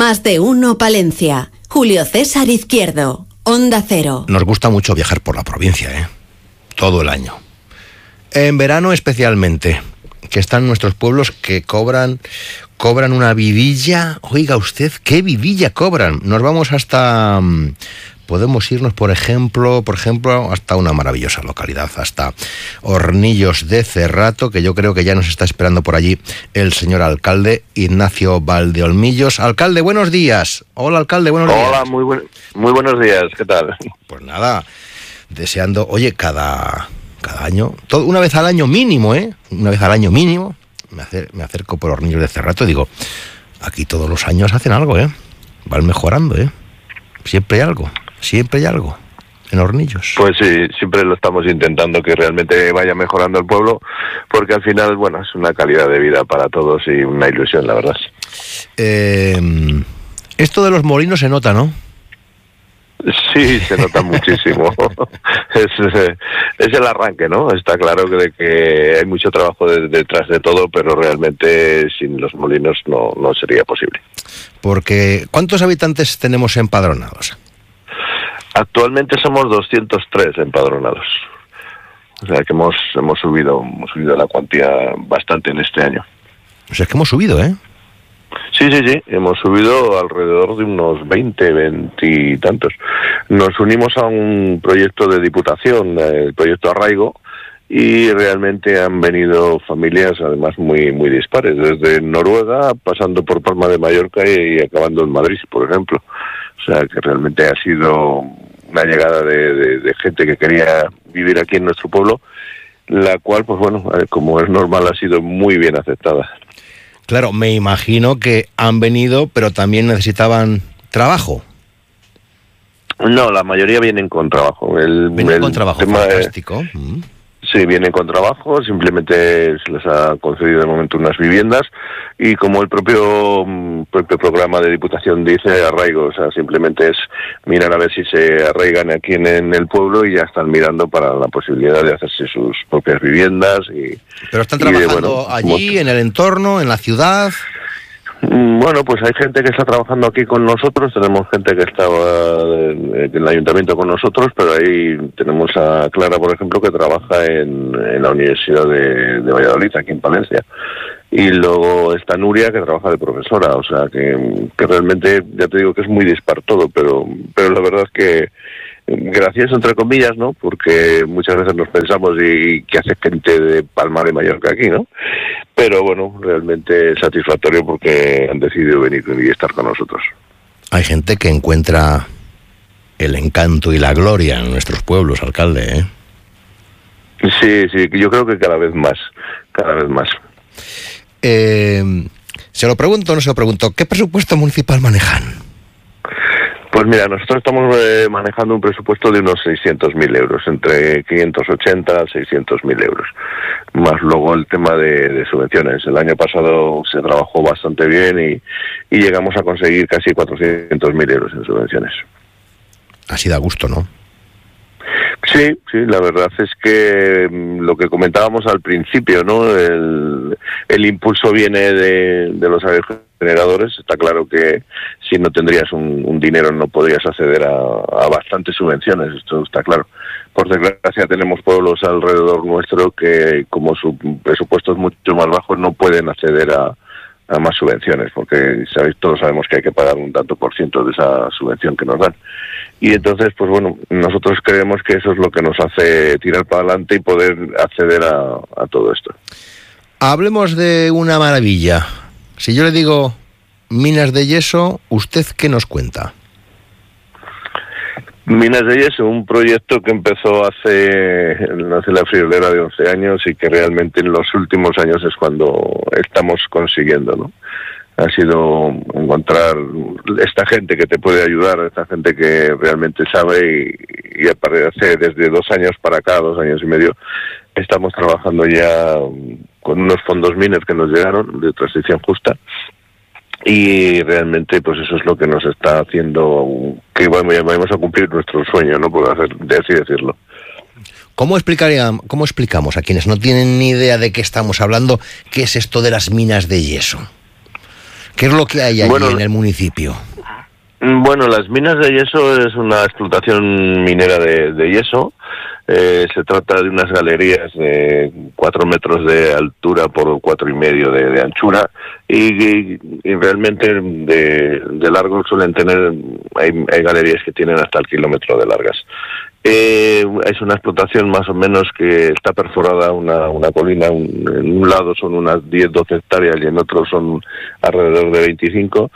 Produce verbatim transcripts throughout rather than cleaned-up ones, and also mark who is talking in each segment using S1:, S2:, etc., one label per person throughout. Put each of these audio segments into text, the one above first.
S1: Más de uno Palencia. Julio César Izquierdo, Onda Cero.
S2: Nos gusta mucho viajar por la provincia, ¿eh? Todo el año. En verano especialmente, que están nuestros pueblos que cobran, cobran una vidilla. Oiga usted, ¿qué vidilla cobran? Nos vamos hasta... Podemos irnos, por ejemplo, por ejemplo, hasta una maravillosa localidad, hasta Hornillos de Cerrato, que yo creo que ya nos está esperando por allí el señor alcalde, Ignacio Valdeolmillos. Alcalde, buenos días. Hola, alcalde, buenos
S3: Hola,
S2: días.
S3: Hola, muy, buen, muy buenos días, ¿qué tal?
S2: Pues nada, deseando, oye, cada, cada año, todo, una vez al año mínimo, ¿eh? Una vez al año mínimo, me, acer, me acerco por Hornillos de Cerrato y digo, aquí todos los años hacen algo, ¿eh? Van mejorando, ¿eh? Siempre hay algo. Siempre hay algo en Hornillos.
S3: Pues sí, siempre lo estamos intentando que realmente vaya mejorando el pueblo, porque al final, bueno, es una calidad de vida para todos y una ilusión, la verdad.
S2: Eh, esto de los molinos se nota, ¿no?
S3: Sí, se nota muchísimo. es, es el arranque, ¿no? Está claro que, de que hay mucho trabajo de, detrás de todo, pero realmente sin los molinos no, no sería posible.
S2: Porque, ¿cuántos habitantes tenemos empadronados?
S3: Actualmente somos doscientos tres empadronados. O sea que hemos hemos subido hemos subido la cuantía bastante en este año.
S2: O sea, es que hemos subido, ¿eh?
S3: Sí, sí, sí. Hemos subido alrededor de unos veinte, veinte y tantos. Nos unimos a un proyecto de diputación, el proyecto Arraigo, y realmente han venido familias además muy muy dispares, desde Noruega, pasando por Palma de Mallorca y, y acabando en Madrid, por ejemplo. O sea que realmente ha sido una llegada de, de, de gente que quería vivir aquí en nuestro pueblo, la cual, pues bueno, como es normal, ha sido muy bien aceptada.
S2: Claro, me imagino que han venido, pero también necesitaban trabajo.
S3: No, la mayoría vienen con trabajo. El,
S2: Vienen
S3: el
S2: con trabajo,
S3: tema
S2: fantástico.
S3: De...
S2: Mm.
S3: Sí, vienen con trabajo, simplemente se les ha concedido de momento unas viviendas y como el propio propio programa de Diputación dice, arraigo, o sea, simplemente es mirar a ver si se arraigan aquí en, en el pueblo y ya están mirando para la posibilidad de hacerse sus propias viviendas. Y,
S2: ¿Pero están
S3: y de,
S2: trabajando
S3: bueno,
S2: allí,
S3: como...
S2: en el entorno, en la ciudad?
S3: Bueno, pues hay gente que está trabajando aquí con nosotros, tenemos gente que está en el ayuntamiento con nosotros, pero ahí tenemos a Clara, por ejemplo, que trabaja en, en la Universidad de, de Valladolid, aquí en Palencia. Y luego está Nuria, que trabaja de profesora, o sea, que, que realmente, ya te digo que es muy dispar todo, pero, pero la verdad es que gracioso entre comillas, ¿no? Porque muchas veces nos pensamos y qué hace gente de Palma de Mallorca aquí, ¿no? Pero bueno, realmente es satisfactorio porque han decidido venir y estar con nosotros.
S2: Hay gente que encuentra el encanto y la gloria en nuestros pueblos, alcalde, ¿eh?
S3: Sí, sí, yo creo que cada vez más, cada vez más.
S2: Eh, ¿Se lo pregunto o no se lo pregunto? ¿Qué presupuesto municipal manejan?
S3: Pues mira, nosotros estamos eh, manejando un presupuesto de unos seiscientos mil euros, entre quinientos ochenta a seiscientos mil euros, más luego el tema de, de subvenciones. El año pasado se trabajó bastante bien y, y llegamos a conseguir casi cuatrocientos mil euros en subvenciones. Así da gusto, ¿no? Sí, sí, la verdad es que lo que comentábamos al principio, ¿no? El, el impulso viene de, de los aerogeneradores. Está claro que si no tendrías un, un dinero no podrías acceder a, a bastantes subvenciones, esto está claro. Por desgracia tenemos pueblos alrededor nuestro que, como su presupuesto es mucho más bajo, no pueden acceder a, a más subvenciones, porque sabéis, todos sabemos que hay que pagar un tanto por ciento de esa subvención que nos dan. Y entonces, pues bueno, nosotros creemos que eso es lo que nos hace tirar para adelante y poder acceder a, a todo esto. Hablemos de una maravilla. Si yo le digo minas de yeso, ¿usted qué nos cuenta? Minas de Yeso, un proyecto que empezó hace, hace la friolera de once años y que realmente en los últimos años es cuando estamos consiguiendo, ¿no? Ha sido encontrar esta gente que te puede ayudar, esta gente que realmente sabe y, y aparece desde dos años para acá, dos años y medio, estamos trabajando ya con unos fondos Miner que nos llegaron de transición justa. Y realmente pues eso es lo que nos está haciendo que vayamos a cumplir nuestro sueño, ¿no? Por hacer, de así decirlo. ¿Cómo explicaría, cómo explicamos a quienes no tienen ni idea de qué estamos hablando qué es esto de las minas de yeso?
S2: ¿Qué es lo que hay allí
S3: bueno,
S2: en el municipio?
S3: Bueno, las minas de yeso es una explotación minera de, de yeso. Eh, se trata de unas galerías de cuatro metros de altura por cuatro y medio de, de anchura y, y, y realmente de, de largo suelen tener, hay, hay galerías que tienen hasta el kilómetro de largas. Eh, es una explotación más o menos que está perforada una, una colina, un, en un lado son unas diez doce hectáreas y en otro son alrededor de veinticinco.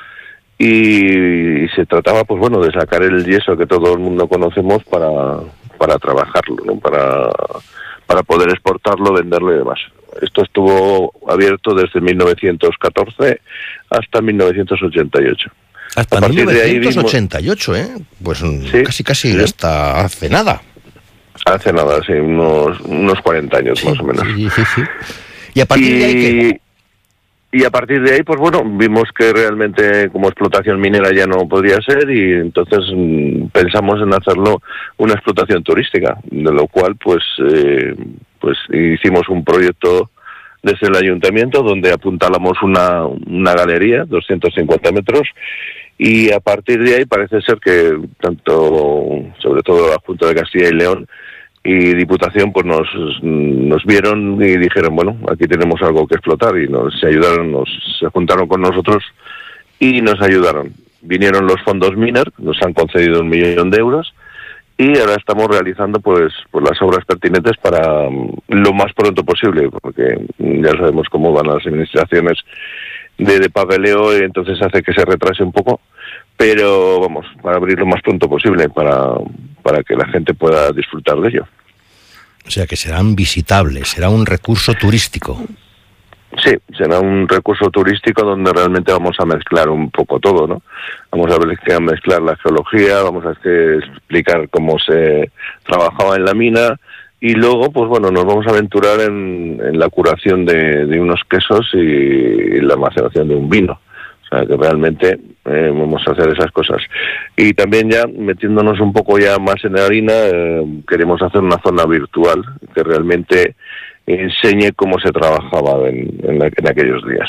S3: Y se trataba, pues bueno, de sacar el yeso que todo el mundo conocemos para, para trabajarlo, ¿no? Para, para poder exportarlo, venderlo y demás. Esto estuvo abierto desde mil novecientos catorce hasta mil novecientos ochenta y ocho.
S2: Hasta mil novecientos ochenta y ocho, ¿eh? Pues sí, casi casi sí. Hasta hace nada.
S3: Hace nada, sí, unos, unos cuarenta años sí, más o menos.
S2: Sí, sí, sí. Y a partir y... de ahí, ¿qué?
S3: Y a partir de ahí, pues bueno, vimos que realmente como explotación minera ya no podría ser y entonces mmm, pensamos en hacerlo una explotación turística, de lo cual pues eh, pues hicimos un proyecto desde el ayuntamiento donde apuntalamos una, una galería, doscientos cincuenta metros, y a partir de ahí parece ser que tanto, sobre todo la Junta de Castilla y León, y Diputación pues nos nos vieron y dijeron, bueno, aquí tenemos algo que explotar y nos ayudaron, nos se juntaron con nosotros y nos ayudaron. Vinieron los fondos Miner, nos han concedido un millón de euros y ahora estamos realizando pues, pues las obras pertinentes para um, lo más pronto posible, porque ya sabemos cómo van las administraciones de, de papeleo y entonces hace que se retrase un poco, pero vamos, para abrir lo más pronto posible, para, para que la gente pueda disfrutar de ello.
S2: O sea que serán visitables, será un recurso turístico.
S3: Sí, será un recurso turístico donde realmente vamos a mezclar un poco todo, ¿no? Vamos a mezclar la geología, vamos a explicar cómo se trabajaba en la mina y luego, pues bueno, nos vamos a aventurar en, en la curación de, de unos quesos y, y la maceración de un vino. O sea, que realmente eh, vamos a hacer esas cosas. Y también ya, metiéndonos un poco ya más en la harina, eh, queremos hacer una zona virtual que realmente enseñe cómo se trabajaba en, en, en aquellos días.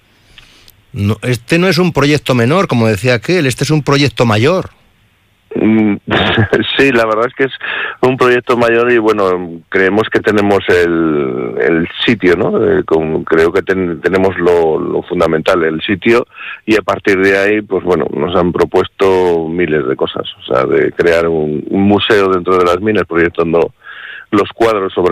S2: No, este no es un proyecto menor, como decía aquel, este es un proyecto mayor.
S3: Sí, la verdad es que es un proyecto mayor y bueno, creemos que tenemos el, el sitio, ¿no? Eh, con, creo que ten, tenemos lo, lo fundamental, el sitio, y a partir de ahí, pues bueno, nos han propuesto miles de cosas, o sea, de crear un, un museo dentro de las minas proyectando los cuadros sobre